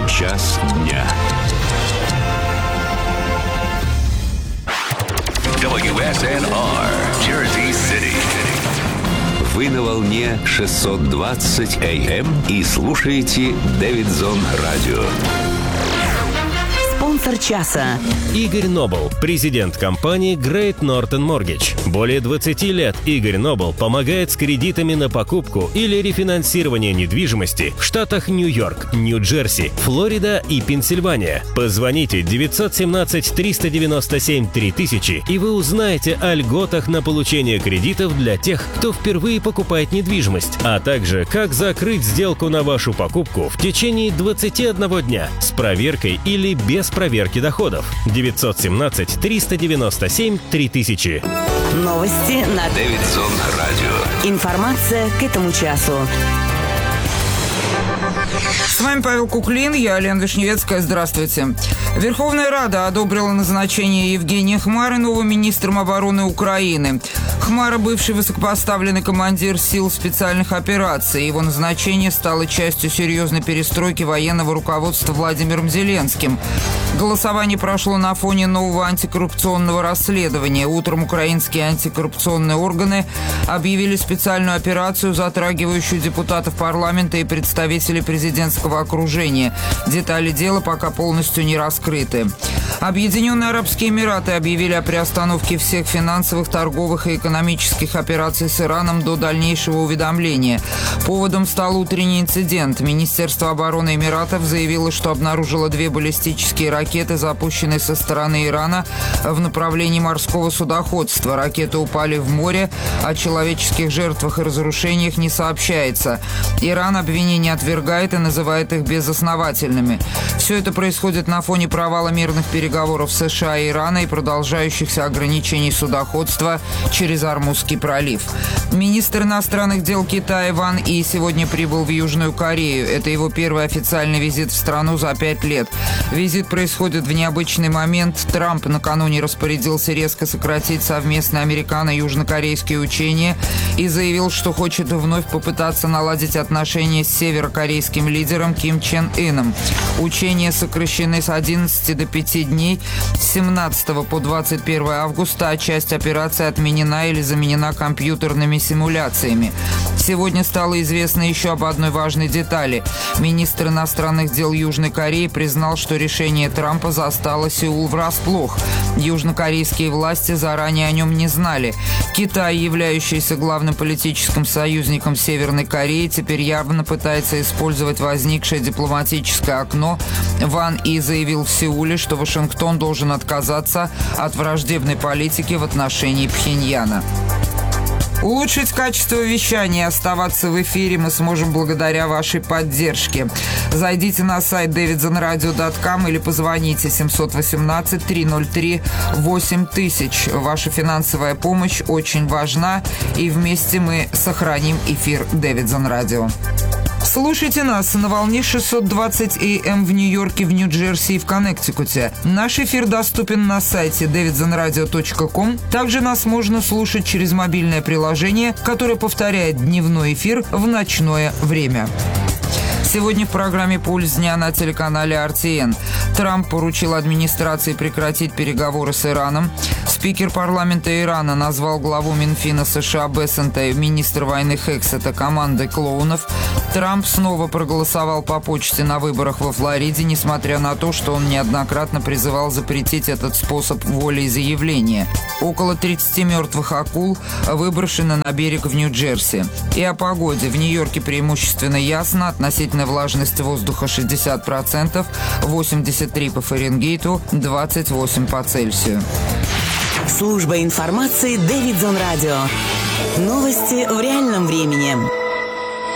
Час дня. WSNR, Jersey City. Вы на волне 620 AM и слушаете Дэвидсон Радио. Спонсор часа. Игорь Нобл, президент компании Great Northern Mortgage. Более 20 лет Игорь Нобл помогает с кредитами на покупку или рефинансирование недвижимости в штатах Нью-Йорк, Нью-Джерси, Флорида и Пенсильвания. Позвоните 917-397-3000, и вы узнаете о льготах на получение кредитов для тех, кто впервые покупает недвижимость, а также как закрыть сделку на вашу покупку в течение 21 дня с проверкой или без проверки доходов. 917-397-3000. Новости на Дэвидсон Радио. Информация к этому часу. С вами Павел Куклин, я Лена Вишневецкая. Здравствуйте. Верховная Рада одобрила назначение Евгения Хмары новым министром обороны Украины. Хмара – бывший высокопоставленный командир сил специальных операций. Его назначение стало частью серьезной перестройки военного руководства Владимиром Зеленским. Голосование прошло на фоне нового антикоррупционного расследования. Утром украинские антикоррупционные органы объявили специальную операцию, затрагивающую депутатов парламента и представителей президентского окружения. Детали дела пока полностью не раскрыты. Объединенные Арабские Эмираты объявили о приостановке всех финансовых, торговых и экономических операций с Ираном до дальнейшего уведомления. Поводом стал утренний инцидент. Министерство обороны Эмиратов заявило, что обнаружило 2 баллистические ракеты, запущенные со стороны Ирана в направлении морского судоходства. Ракеты упали в море, о человеческих жертвах и разрушениях не сообщается. Иран обвинения отвергает и называет их безосновательными. Все это происходит на фоне провала мирных переговоров США и Ирана и продолжающихся ограничений судоходства через Ормузский пролив. Министр иностранных дел Китая Ван И сегодня прибыл в Южную Корею. Это его первый официальный визит в страну за 5 лет. Визит происходит в необычный момент. Трамп накануне распорядился резко сократить совместные американо-южнокорейские учения и заявил, что хочет вновь попытаться наладить отношения с северокорейским лидером Ким Чен Ыном. Учения сокращены с 11 до 5 дней с 17 по 21 августа, а часть операции отменена или заменена компьютерными симуляциями. Сегодня стало известно еще об одной важной детали. Министр иностранных дел Южной Кореи признал, что решение Трампа застало Сеул врасплох. Южнокорейские власти заранее о нем не знали. Китай, являющийся главным политическим союзником Северной Кореи, теперь явно пытается использовать возникшее дипломатическое окно. Ван И заявил в Сеуле, что Вашингтон должен отказаться от враждебной политики в отношении Пхеньяна. Улучшить качество вещания и оставаться в эфире мы сможем благодаря вашей поддержке. Зайдите на сайт davidsonradio.com или позвоните 718-303-8000. Ваша финансовая помощь очень важна, и вместе мы сохраним эфир Дэвидсон Радио. Слушайте нас на волне 620 AM в Нью-Йорке, в Нью-Джерси и в Коннектикуте. Наш эфир доступен на сайте davidsonradio.com. Также нас можно слушать через мобильное приложение, которое повторяет дневной эфир в ночное время. Сегодня в программе «Пульс дня» на телеканале RTN. Трамп поручил администрации прекратить переговоры с Ираном. Спикер парламента Ирана назвал главу Минфина США Бессента и министра войны Хексета командой клоунов. Трамп снова проголосовал по почте на выборах во Флориде, несмотря на то, что он неоднократно призывал запретить этот способ волеизъявления. Около 30 мертвых акул выброшены на берег в Нью-Джерси. И о погоде. В Нью-Йорке преимущественно ясно, относительно влажность воздуха 60%, 83 по Фаренгейту, 28 по Цельсию. Служба информации Дэвидсон Радио. Новости в реальном времени.